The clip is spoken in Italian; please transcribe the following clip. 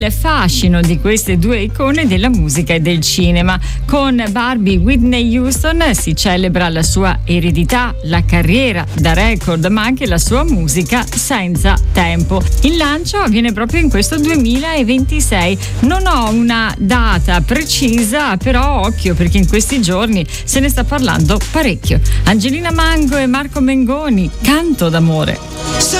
Il fascino di queste due icone della musica e del cinema. Con Barbie, Whitney Houston si celebra la sua eredità, la carriera da record, ma anche la sua musica senza tempo. Il lancio avviene proprio in questo 2026. Non ho una data precisa, però occhio, perché in questi giorni se ne sta parlando parecchio. Angelina Mango e Marco Mengoni, Canto d'amore.